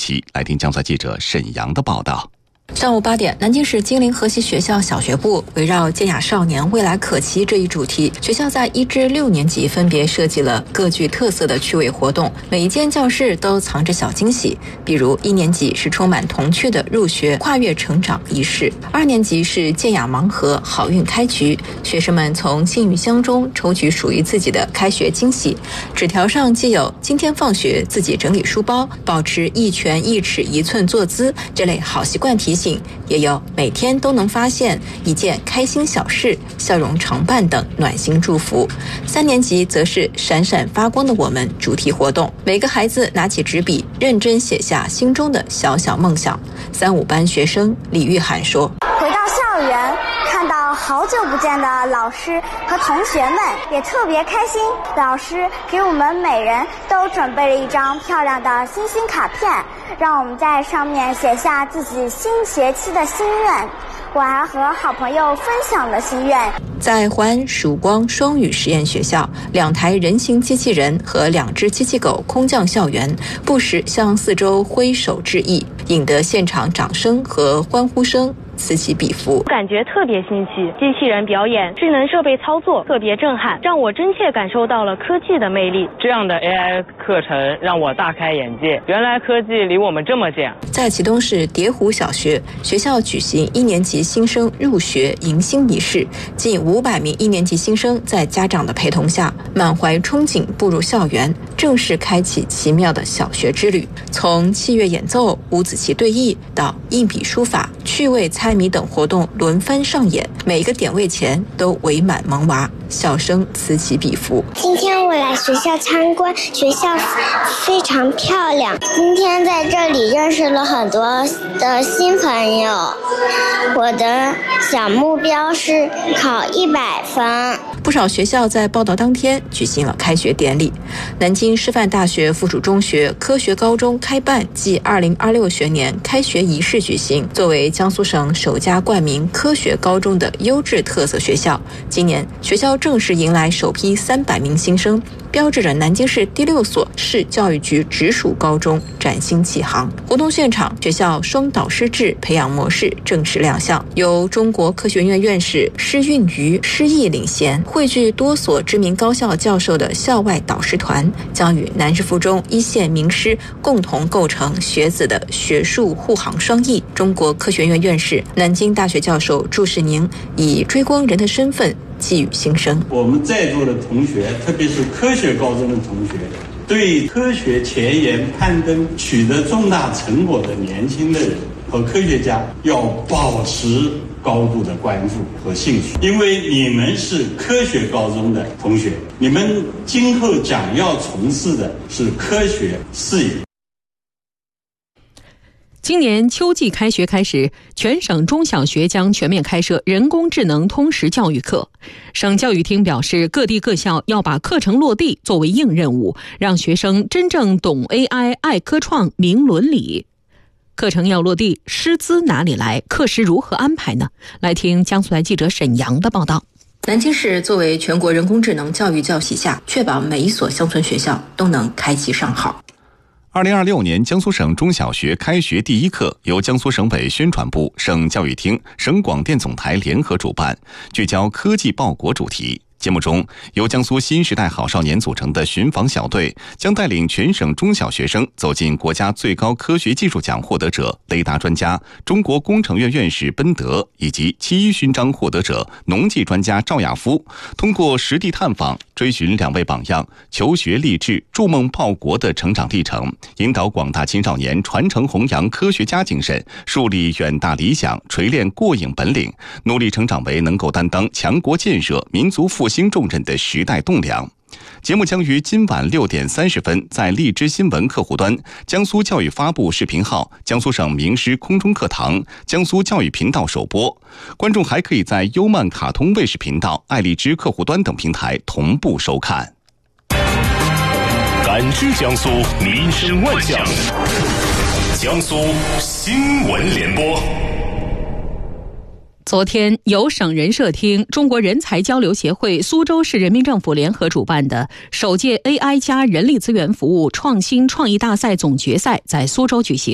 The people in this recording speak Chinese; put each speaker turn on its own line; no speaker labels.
期。来听江苏记者沈阳的报道。
上午8点，南京市金陵河西学校小学部围绕健雅少年未来可期这一主题，学校在1至6年级分别设计了各具特色的趣味活动，每一间教室都藏着小惊喜。比如1年级是充满童趣的入学跨越成长仪式，2年级是健雅盲盒好运开局，学生们从幸运箱中抽取属于自己的开学惊喜。纸条上既有今天放学自己整理书包，保持1拳1尺1寸坐姿这类好习惯提醒，也有每天都能发现一件开心小事、笑容常伴等暖心祝福。3年级则是闪闪发光的我们主题活动，每个孩子拿起纸笔，认真写下心中的小小梦想。3、5班学生李玉涵说：
回到校园，看到好久不见的老师和同学们，也特别开心。老师给我们每人都准备了一张漂亮的星星卡片，让我们在上面写下自己新学期的心愿。我还和好朋友分享了心愿。
在淮安曙光双语实验学校，2台人形机器人和2只机器狗空降校园，不时向四周挥手致意，引得现场掌声和欢呼声此起彼伏，
感觉特别新奇。机器人表演、智能设备操作特别震撼，让我真切感受到了科技的魅力。
这样的 AI 课程让我大开眼界，原来科技离我们这么近。
在启东市叠湖小学，学校举行1年级新生入学迎新仪式，近500名1年级新生在家长的陪同下，满怀憧憬步入校园，正式开启奇妙的小学之旅。从器乐演奏、五子棋对弈到硬笔书法、趣味猜谜等活动轮番上演，每个点位前都围满萌娃，笑声此起彼伏。
今天我来学校参观，学校非常漂亮。今天在这里认识了很多的新朋友，我的小目标是考100分。
不少学校在报到当天举行了开学典礼。南京师范大学附属中学科学高中开办暨2026学年开学仪式举行。作为江苏省首家冠名科学高中的优质特色学校，今年学校正式迎来首批300名新生，标志着南京市第6所市教育局直属高中崭新启航。活动现场，学校双导师制培养模式正式亮相，由中国科学院院士施运瑜、施毅领衔，汇聚多所知名高校教授的校外导师团，将与南师附中一线名师共同构成学子的学术护航双翼。中国科学院院士、南京大学教授祝世宁以追光人的身份寄予新生。
我们在座的同学，特别是科学高中的同学，对科学前沿攀登取得重大成果的年轻的人和科学家要保持高度的关注和兴趣，因为你们是科学高中的同学，你们今后将要从事的是科学事业。
今年秋季开学开始，全省中小学将全面开设人工智能通识教育课。省教育厅表示，各地各校要把课程落地作为硬任务，让学生真正懂 AI、爱科创、明伦理。课程要落地，师资哪里来？课时如何安排呢？来听江苏台记者沈阳的报道。
南京市作为全国人工智能教育教系下，确保每一所乡村学校都能开启上好。
2026年江苏省中小学开学第一课由江苏省委宣传部、省教育厅、省广电总台联合主办，聚焦科技报国主题。节目中，由江苏新时代好少年组成的巡访小队将带领全省中小学生走进国家最高科学技术奖获得者、雷达专家、中国工程院院士奔德以及7·1勋章获得者、农技专家赵亚夫，通过实地探访，追寻2位榜样求学励志、筑梦报国的成长历程，引导广大青少年传承弘扬科学家精神，树立远大理想，锤炼过硬本领，努力成长为能够担当强国建设、民族复兴重任的时代栋梁。节目将于今晚6点30分在荔枝新闻客户端、江苏教育发布视频号、江苏省名师空中课堂、江苏教育频道首播。观众还可以在优漫卡通卫视频道、爱荔枝客户端等平台同步收看。
感知江苏民生万象，江苏新闻联播。
昨天，由省人社厅、中国人才交流协会、苏州市人民政府联合主办的首届 AI 加人力资源服务创新创意大赛总决赛在苏州举行。